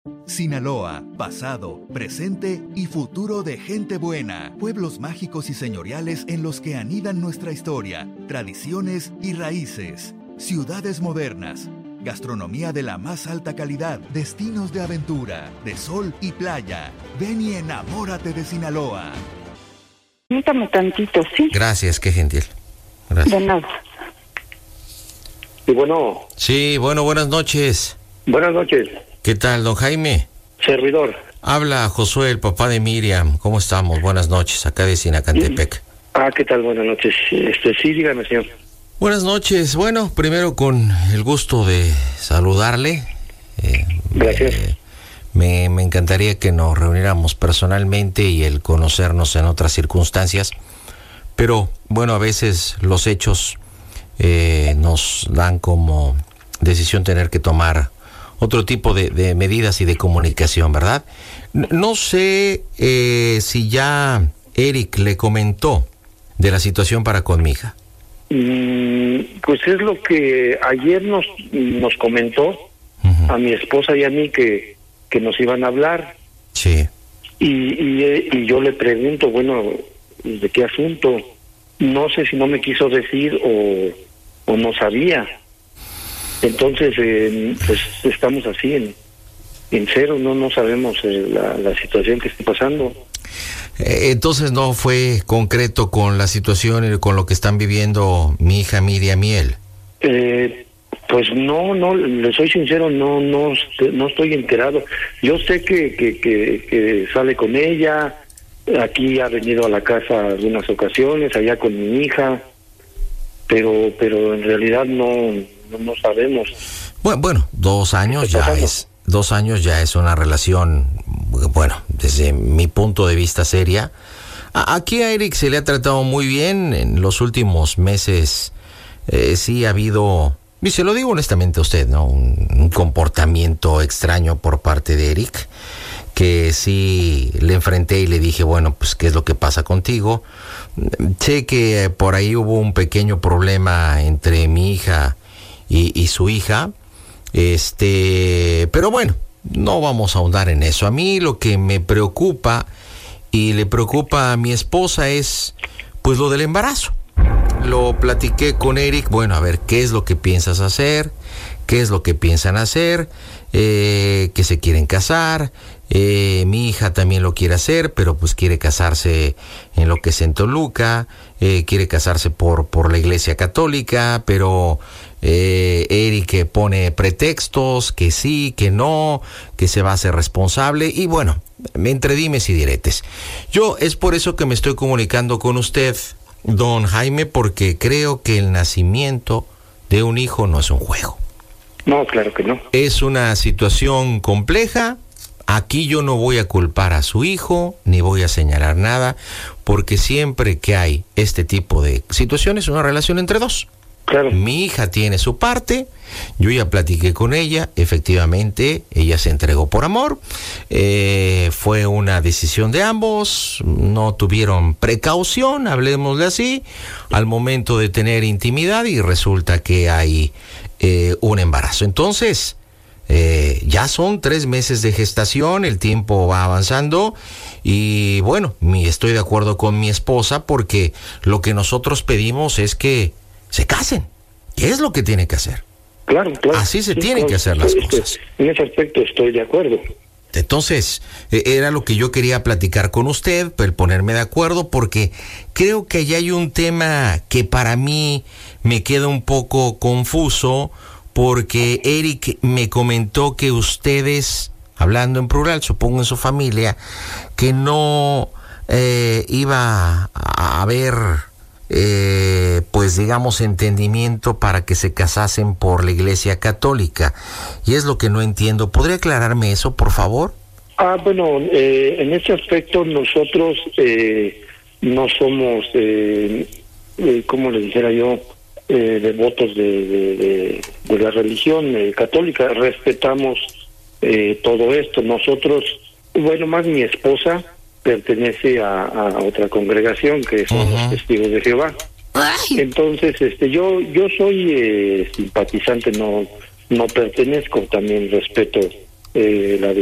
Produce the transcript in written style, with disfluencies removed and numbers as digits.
Sinaloa, pasado, presente y futuro de gente buena. Pueblos mágicos y señoriales en los que anidan nuestra historia, tradiciones y raíces. Ciudades modernas. Gastronomía de la más alta calidad. Destinos de aventura, de sol y playa. Ven y enamórate de Sinaloa. Permítame tantito, ¿sí? Gracias, qué gentil. Gracias. De nada. Y bueno. Sí, bueno, buenas noches. Buenas noches. ¿Qué tal, don Jaime? Servidor. Habla Josué, el papá de Miriam. ¿Cómo estamos? Buenas noches, acá de Sinacantepec. ¿Qué tal? Buenas noches. Sí, dígame, señor. Buenas noches. Bueno, primero con el gusto de saludarle. Gracias. Me encantaría que nos reuniéramos personalmente y el conocernos en otras circunstancias. Pero, bueno, a veces los hechos nos dan como decisión tener que tomar otro tipo de medidas y de comunicación, ¿verdad? No sé si ya Eric le comentó de la situación para con mi hija. Pues es lo que ayer nos comentó a mi esposa y a mí que nos iban a hablar. Sí. Y yo le pregunto, bueno, ¿de qué asunto? No sé si no me quiso decir o no sabía. Entonces, pues estamos así en cero, no sabemos la situación que está pasando. Entonces no fue concreto con la situación y con lo que están viviendo mi hija Miriam y él. Pues no, le soy sincero, no estoy enterado. Yo sé que sale con ella, aquí ha venido a la casa algunas ocasiones, allá con mi hija, pero en realidad no sabemos. Bueno, 2 años ya es 2 años ya es una relación, bueno, desde mi punto de vista seria. Aquí a Eric se le ha tratado muy bien en los últimos meses. Sí ha habido, y se lo digo honestamente a usted, ¿no? Un comportamiento extraño por parte de Eric, que sí le enfrenté y le dije, bueno, pues, ¿qué es lo que pasa contigo? Sé que por ahí hubo un pequeño problema entre mi hija y su hija, pero bueno, no vamos a ahondar en eso. A mí lo que me preocupa y le preocupa a mi esposa es, pues, lo del embarazo. Lo platiqué con Eric, bueno, a ver, ¿qué es lo que piensas hacer? ¿Qué es lo que piensan hacer? Que se quieren casar. Mi hija también lo quiere hacer, pero pues quiere casarse en lo que es en Toluca. Quiere casarse por la Iglesia Católica, pero Eric pone pretextos, que sí, que no, que se va a hacer responsable. Y bueno, entre dimes y diretes. Yo es por eso que me estoy comunicando con usted, don Jaime, porque creo que el nacimiento de un hijo no es un juego. No, claro que no. Es una situación compleja. Aquí yo no voy a culpar a su hijo, ni voy a señalar nada, porque siempre que hay este tipo de situaciones, es una relación entre dos. Claro. Mi hija tiene su parte, yo ya platiqué con ella, efectivamente, ella se entregó por amor, fue una decisión de ambos, no tuvieron precaución, hablemosle así, al momento de tener intimidad y resulta que hay un embarazo. Entonces, ya son 3 meses de gestación, el tiempo va avanzando y bueno, estoy de acuerdo con mi esposa porque lo que nosotros pedimos es que se casen. ¿Qué es lo que tiene que hacer? Claro. Así se tienen que hacer las cosas. En ese aspecto estoy de acuerdo. Entonces, era lo que yo quería platicar con usted, el ponerme de acuerdo, porque creo que allá hay un tema que para mí me queda un poco confuso, porque Eric me comentó que ustedes, hablando en plural, supongo en su familia, que no iba a haber, pues digamos, entendimiento para que se casasen por la Iglesia Católica. Y es lo que no entiendo. ¿Podría aclararme eso, por favor? Bueno, en ese aspecto nosotros no somos, ¿cómo le dijera yo? Devotos de la religión católica. Respetamos todo esto. Nosotros, bueno, más mi esposa pertenece a otra congregación que son los Testigos de Jehová. Ay. Entonces, yo soy simpatizante, no pertenezco, también respeto la